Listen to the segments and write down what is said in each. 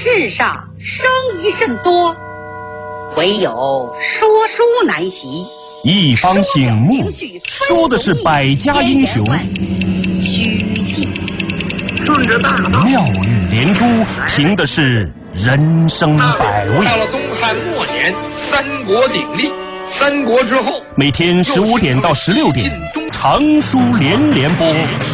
世上生疑甚多，唯有说书难习。 一方醒目，说的是百家英雄， 虚静顺着大道， 妙语连珠，凭的是人生百味。 到了东汉末年，三国鼎立，三国之后， 每天15点到16点，长书连连播。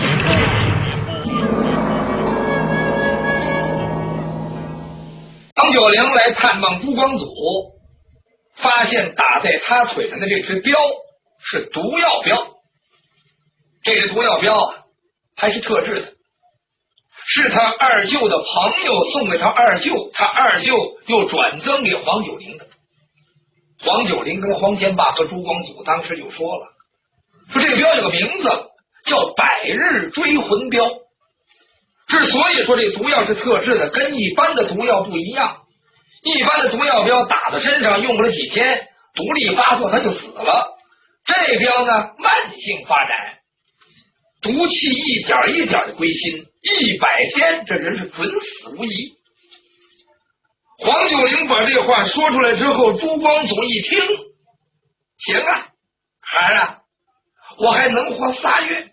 王九龄来探望朱光祖，发现打在他腿上的这只镖是毒药镖。这只毒药镖啊，还是特制的，是他二舅的朋友送给他二舅，他二舅又转赠给黄九龄的。黄九龄跟黄天霸和朱光祖当时就说了，说这个镖有个名字叫百日追魂镖。之所以说这毒药是特制的，跟一般的毒药不一样。一般的毒药镖打到身上用不了几天，毒力发作他就死了。这镖呢，慢性发展，毒气一点一点的归心，100天这人是准死无疑。黄九龄把这话说出来之后，朱光祖一听，行啊，孩儿啊，我还能活3月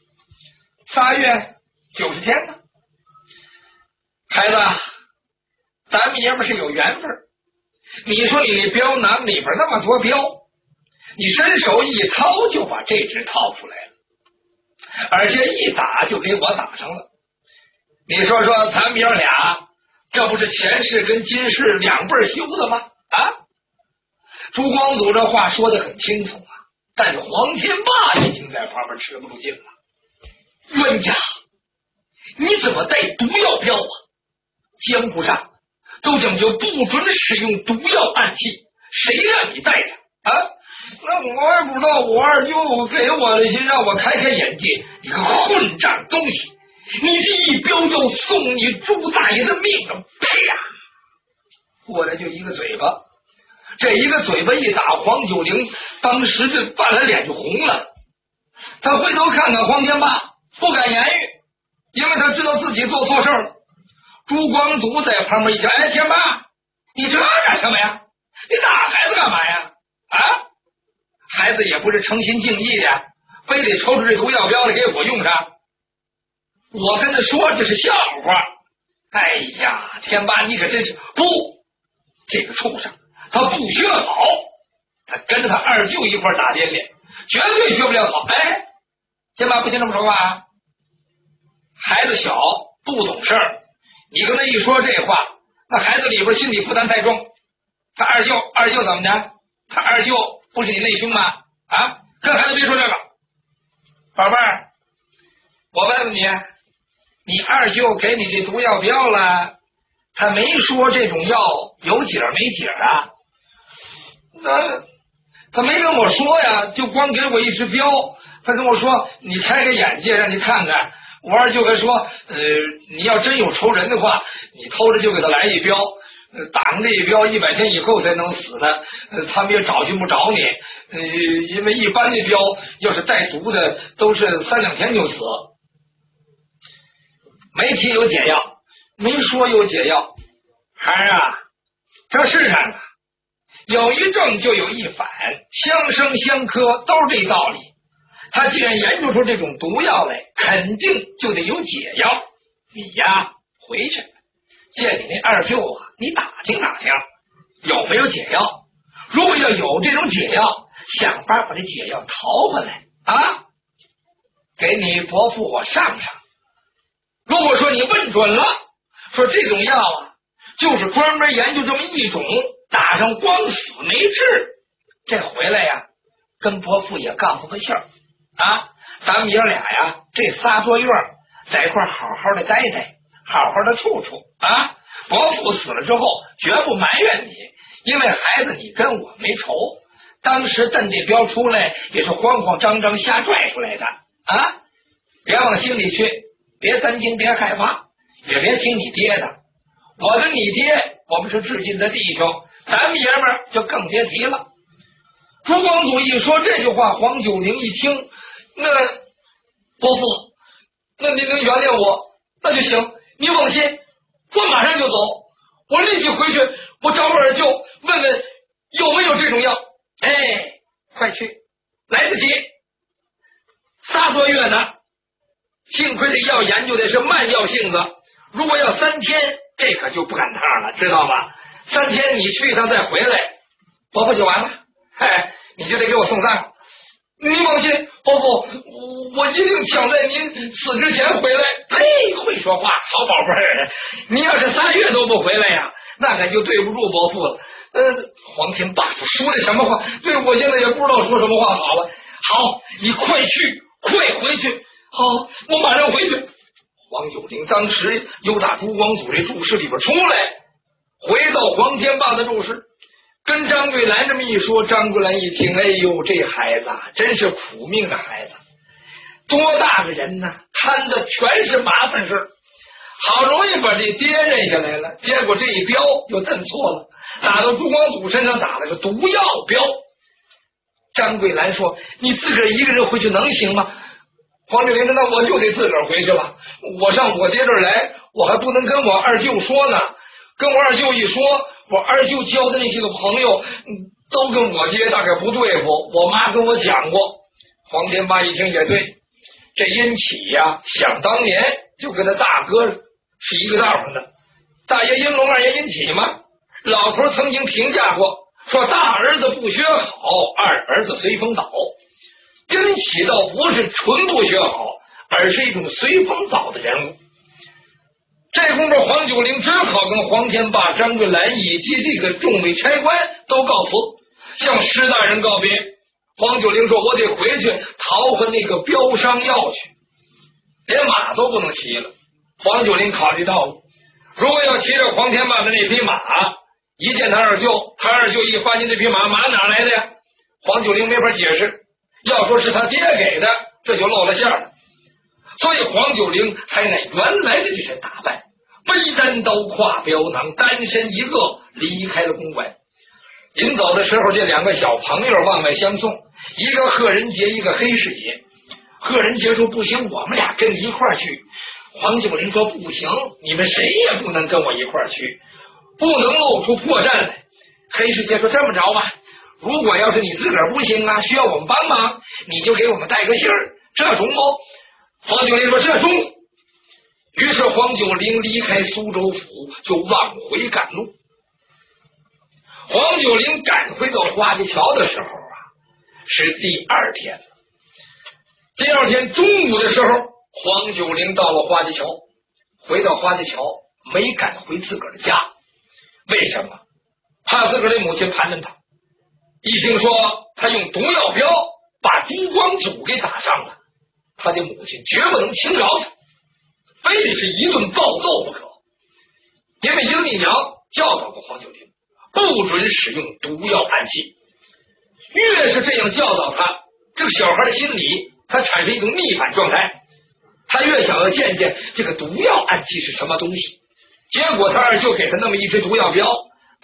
，3月90天呢。孩子，咱们爷们是有缘分。你说你那镖囊里边那么多镖，你伸手一掏就把这只掏出来了，而且一打就给我打上了。你说说咱们爷俩，这不是前世跟今世两辈修的吗？啊！朱光祖这话说得很轻松啊，但是黄天霸已经在旁边吃不住劲了。冤家，你怎么带毒药镖啊？江湖上都讲究不准使用毒药暗器，谁让你带着啊？那我也不知道，我二舅给我的心，让我开开眼界。你个混账东西，你这一镖要送你朱大爷的命啊！啪！过来就一个嘴巴，这一个嘴巴一打，黄九龄当时这半拉脸就红了。他回头看看黄天霸，不敢言语，因为他知道自己做错事了。朱光祖在旁边一想，哎，天霸，你这干什么呀？你打孩子干嘛呀？啊，孩子也不是诚心敬意的，非得抽出这毒药镖来给我用上。我跟他说这是笑话。哎呀，天霸你可真是不，这个畜生他不学好，他跟着他二舅一块打连连，绝对学不了好。哎，天霸不行这么说吧？孩子小不懂事儿，你跟他一说这话，那孩子里边心理负担太重。他二舅怎么着？他二舅不是你内兄吗？啊，跟孩子别说这个。宝贝儿，我问问你，你二舅给你这毒药镖了，他没说这种药有解没解啊？他没跟我说呀，就光给我一支镖。他跟我说，你开开眼界，让你看看。我二舅还说，你要真有仇人的话，你偷着就给他来一镖，打上这一镖100天以后才能死的，他们也找寻不着你，因为一般的镖要是带毒的都是3-2天就死。没提有解药，没说有解药。孩儿啊，这世上啊，有一正就有一反，相生相克都是这道理。他既然研究出这种毒药来，肯定就得有解药。你呀，回去见你那二舅啊，你打听打听有没有解药。如果要有这种解药，想法把这解药淘回来啊，给你伯父我上上。如果说你问准了，说这种药啊，就是专门研究这么一种，打上光死没治，这回来呀，跟伯父也告诉个信儿。啊，咱们爷俩呀，这3多月在一块好好的待待，好好的处处啊。伯父死了之后，绝不埋怨你，因为孩子你跟我没仇。当时邓这镖出来，也是慌慌张张瞎拽出来的啊！别往心里去，别担惊，别害怕，也别听你爹的。我跟你爹，我们是至亲的弟兄，咱们爷们儿就更别提了。朱光祖一说这句话，黄九龄一听，那伯父，那您能原谅我，那就行，你放心，我马上就走。 我立即回去，我找我二舅问问有没有这种药。哎，快去，来得及，3多月呢。幸亏这药研究的是慢药性子，如果要3天，这可就不赶趟了，知道吧？3天你去一趟再回来，伯父就完了。哎，你就得给我送葬。您放心，伯父，我一定抢在您死之前回来。嘿，会说话，好宝贝儿，你要是3月都不回来呀，那可就对不住伯父了。黄天霸说的什么话？对，我现在也不知道说什么话好了。好，你快去，快回去。好，我马上回去。黄九龄当时又打朱光祖这住室里边出来，回到黄天霸的住室，跟张桂兰这么一说，张桂兰一听，哎呦，这孩子真是苦命的孩子，多大个人呢，摊的全是麻烦事，好容易把这爹认下来了，结果这一镖又蹬错了，打到朱光祖身上，打了个毒药镖。张桂兰说：“你自个儿一个人回去能行吗？”黄九龄说：“那我就得自个儿回去了。我上我爹这儿来，我还不能跟我二舅说呢。跟我二舅一说，我二舅交的那些个朋友都跟我爹大概不对付。我妈跟我讲过。”黄天霸一听也对，这殷启呀，想当年就跟他大哥是一个道上的，大爷殷龙，二爷殷启嘛。老头曾经评价过，说大儿子不学好，二儿子随风倒。殷启倒不是纯不学好，而是一种随风倒的人物。这功夫，黄九龄只好跟黄天霸、张桂兰以及这个众位差官都告辞，向施大人告别。黄九龄说：“我得回去讨回那个镖伤药去，连马都不能骑了。”黄九龄考虑到了，如果要骑着黄天霸的那匹马，一见他二舅，他二舅一发现这匹马哪来的呀？黄九龄没法解释。要说是他爹给的，这就露了馅了。所以黄九龄才乃原来的这身打扮，背单刀，挎镖囊，单身一个离开了公馆。临走的时候，这2个小朋友往外相送，一个贺仁杰，一个黑世杰。贺仁杰说：“不行，我们俩跟你一块儿去。”黄九龄说：“不行，你们谁也不能跟我一块儿去，不能露出破绽来。”黑世杰说：“这么着吧，如果要是你自个儿不行啊，需要我们帮忙，你就给我们带个信儿，这中不？”黄九龄说：“这中。”于是黄九龄离开苏州府，就往回赶路。黄九龄赶回到花家桥的时候啊，是第2天了。第2天中午的时候，黄九龄到了花家桥，回到花家桥没赶回自个儿的家，为什么？怕自个儿的母亲盘问他。一听说他用毒药镖把朱光祖给打伤了，他的母亲绝不能轻饶他，非得是一顿暴揍不可。因为英丽娘教导过黄九龄，不准使用毒药暗器。越是这样教导他，这个小孩的心理他产生一种逆反状态，他越想要见见这个毒药暗器是什么东西。结果他二舅给他那么一支毒药镖，